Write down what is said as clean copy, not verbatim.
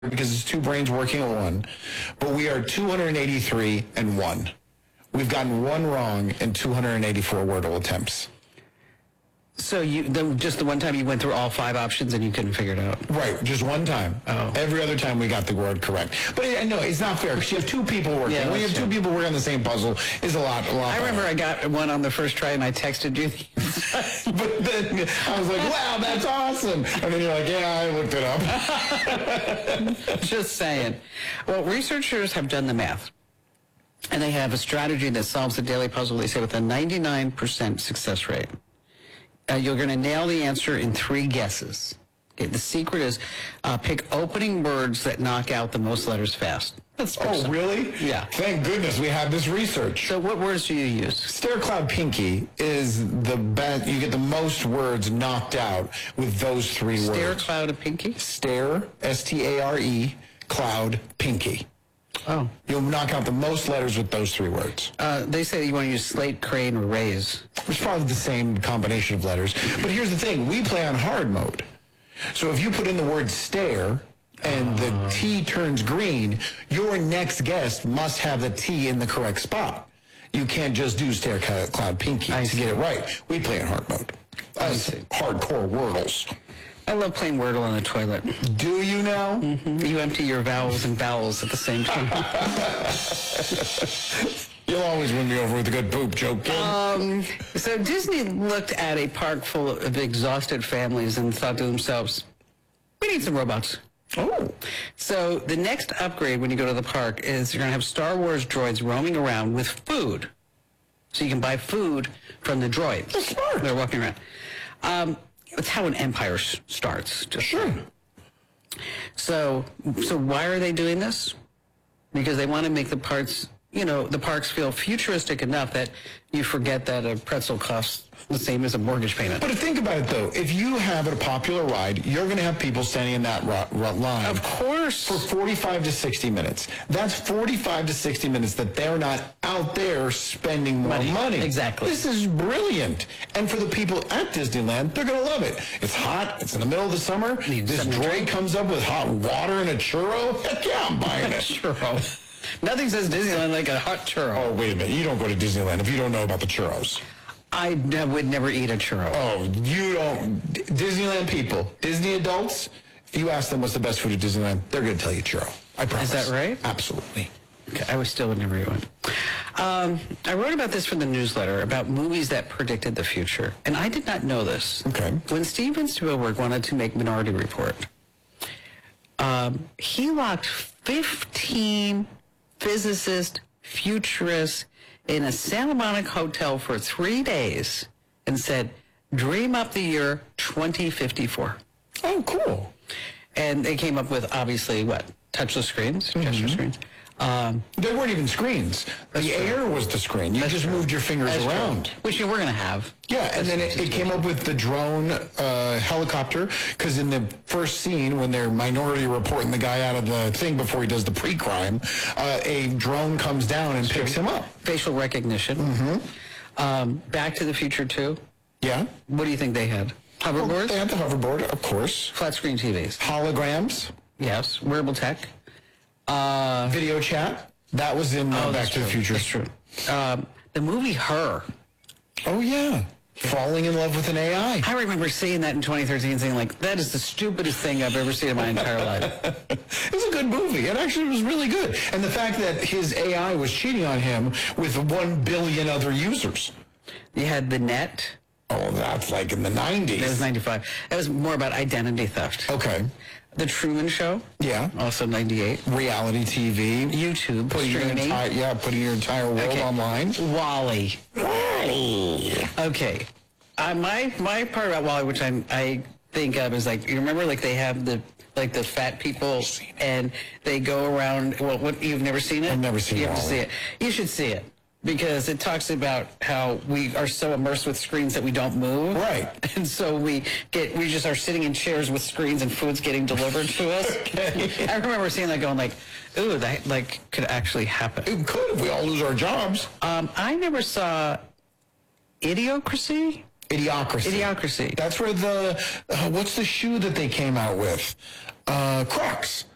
because it's two brains working at one, but we are 283 and 1. We've gotten one wrong in 284 Wordle attempts. So just the one time you went through all 5 options and you couldn't figure it out? Right, just one time. Oh. Every other time we got the word correct. But no, it's not fair because you have two people working. Yeah, when you have two people working on the same puzzle, it's a lot. I remember I got one on the first try and I texted you. But then I was like, wow, that's awesome. And then you're like, yeah, I looked it up. Just saying. Well, researchers have done the math. And they have a strategy that solves the daily puzzle, they say, with a 99% success rate. You're going to nail the answer in 3 guesses. Okay, the secret is pick opening words that knock out the most letters fast. That's really? Yeah. Thank goodness we have this research. So what words do you use? Stair Cloud Pinky is the best. You get the most words knocked out with those 3 words. Stair Cloud of Pinky? Stair, S-T-A-R-E, Cloud Pinky. Oh. You'll knock out the most letters with those 3 words. They say you want to use slate, crane, or raise. It's probably the same combination of letters. But here's the thing. We play on hard mode. So if you put in the word stare and the T turns green, your next guess must have the T in the correct spot. You can't just do Stair Cloud Pinky to get it right. We play in hard mode. Us hardcore Wordles. I love playing Wordle on the toilet. Do you now? Mm-hmm. You empty your vowels and vowels at the same time. You'll always win me over with a good poop joke, kid. So Disney looked at a park full of exhausted families and thought to themselves, we need some robots. Oh. So the next upgrade when you go to the park is you're going to have Star Wars droids roaming around with food. So you can buy food from the droids. That's smart. They're walking around. It's how an empire starts. Sure. So why are they doing this? Because they want to make the parks feel futuristic enough that you forget that a pretzel costs the same as a mortgage payment. But think about it, though. If you have a popular ride, you're going to have people standing in that line. Of course. For 45 to 60 minutes. That's 45 to 60 minutes that they're not out there spending more money. Exactly. This is brilliant. And for the people at Disneyland, they're going to love it. It's hot. It's in the middle of the summer. This droid comes up with hot water and a churro. Heck yeah, I'm buying it. Churro. Nothing says Disneyland like a hot churro. Oh, wait a minute. You don't go to Disneyland if you don't know about the churros. I would never eat a churro. Oh, you don't. Disneyland people, Disney adults, if you ask them what's the best food at Disneyland, they're going to tell you churro. I promise. Is that right? Absolutely. Okay, I still would never eat one. I wrote about this for the newsletter, about movies that predicted the future. And I did not know this. Okay. When Steven Spielberg wanted to make Minority Report, he locked 15 physicists, futurists, in a Santa Monica hotel for 3 days and said, dream up the year 2054. Oh, cool. And they came up with, obviously, touchless screens, gesture screens. There weren't even screens. The air was the screen. You just moved your fingers around. Which you were going to have. Yeah, and then it came up with the drone helicopter, because in the first scene, when they're minority reporting the guy out of the thing before he does the pre-crime, a drone comes down and picks him up. Facial recognition. Mm-hmm. Back to the Future 2. Yeah. What do you think they had? Hoverboards? Well, they had the hoverboard, of course. Flat screen TVs. Holograms. Yes. Wearable tech. Video chat. That was in Back to the Future. That's true. The movie Her. Oh, yeah. Falling in love with an AI. I remember seeing that in 2013 saying, that is the stupidest thing I've ever seen in my entire life. It was a good movie. It actually was really good. And the fact that his AI was cheating on him with 1 billion other users. You had The Net. Oh, that's like in the 90s. That was 95. That was more about identity theft. Okay. The Truman Show. Yeah. Also 98. Reality TV. YouTube. Putting your entire world online. WALL-E. WALL-E. Okay. My part about WALL-E, which I think of, is you remember they have the fat people and they go around. Well, you've never seen it? I've never seen it. You have to see it. You should see it. Because it talks about how we are so immersed with screens that we don't move. Right. And so we just are sitting in chairs with screens and food's getting delivered to us. Okay. I remember seeing that going ooh, that could actually happen. It could if we all lose our jobs. I never saw Idiocracy. Idiocracy. That's where what's the shoe that they came out with? Crocs.